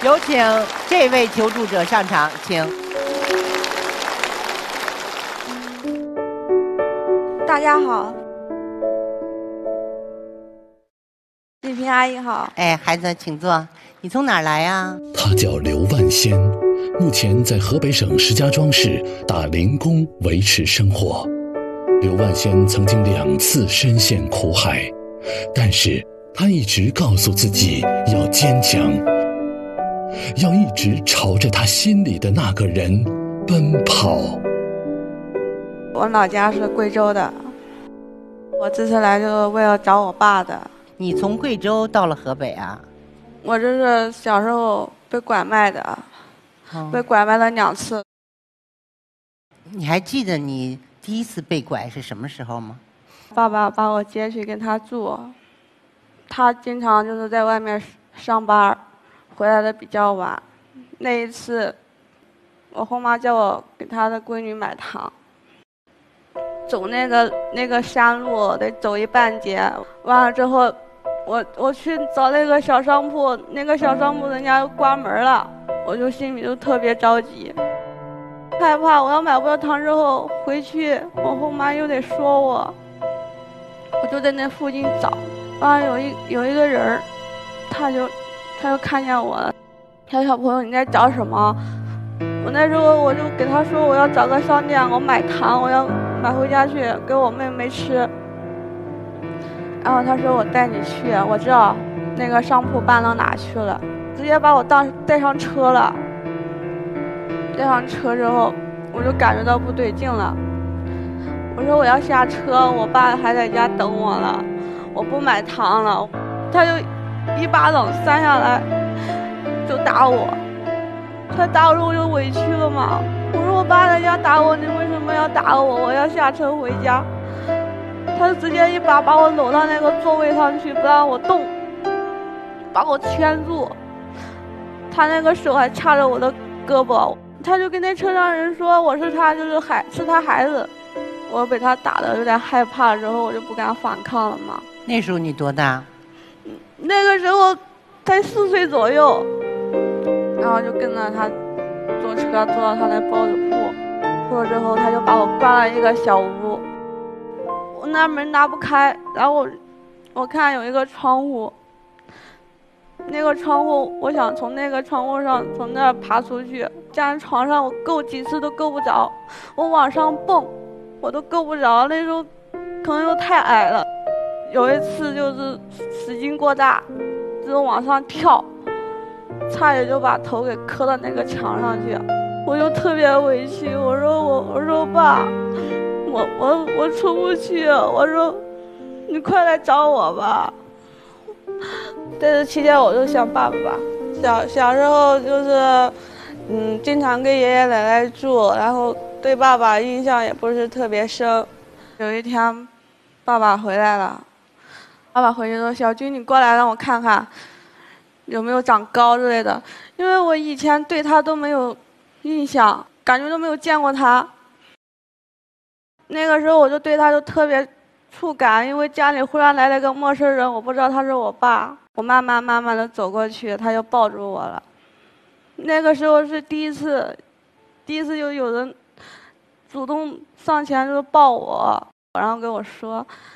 有请这位求助者上场，请。 大家好，丽萍阿姨好。 哎，孩子，请坐。你从哪儿来呀？ 他叫刘万仙，目前在河北省石家庄市打零工维持生活。刘万仙曾经2次深陷苦海，但是他一直告诉自己要坚强，要一直朝着他心里的那个人奔跑。 我老家是贵州的，我这次来就是为了找我爸的。 你从贵州到了河北啊？ 我这是小时候被拐卖的，被拐卖了2次。 你还记得你第一次被拐是什么时候吗？ 爸爸把我接去跟他住，他经常就是在外面上班，回来的比较晚。那一次，我后妈叫我给他的闺女买糖，走那个山路得走1半截，完了之后。我去找那个小商铺，那个小商铺人家关门了，我就心里就特别着急，害怕我要买不到糖之后回去，我后妈又得说我，我就在那附近找，完了有一个人，他就看见我了，他说小朋友你在找什么？我那时候我就给他说我要找个商店，我买糖，我要买回家去给我妹妹吃。然后他说我带你去，我知道那个商铺搬到哪去了，直接把我带上车了。带上车之后，我就感觉到不对劲了。我说我要下车，我爸还在家等我了，我不买糖了。他就1巴掌扇下来，就打我。他打我，我就委屈了嘛。我说我爸在家打我，你为什么要打我？我要下车回家。他就直接一把我搂到那个座位上去，不让我动，把我牵住。他那个手还掐着我的胳膊，他就跟那车上人说我是他，是他孩子。我被他打的有点害怕，之后我就不敢反抗了嘛。 那时候你多大？ 那个时候才4岁左右，然后就跟着他坐车坐到他那包子铺了之后，他就把我关了一个小屋。我那门拿不开，然后我看有一个窗户，那个窗户我想从那个窗户上从那儿爬出去，站在床上我够几次都够不着，我往上蹦我都够不着，那时候可能又太矮了。有一次就是使劲过大，就往上跳，差点就把头给磕到那个墙上去，我就特别委屈，我说爸，我出不去，我说你快来找我吧。在这期间我就想爸爸，小时候就是经常跟爷爷奶奶住，然后对爸爸印象也不是特别深。有一天爸爸回来了，爸爸回去说小军你过来让我看看有没有长高之类的，因为我以前对他都没有印象，感觉都没有见过他。那个时候我就对他就特别触感，因为家里忽然来了个陌生人，我不知道他是我爸。我慢慢的走过去，他就抱住我了。那个时候是第一次就有人主动上前就抱我，然后跟我说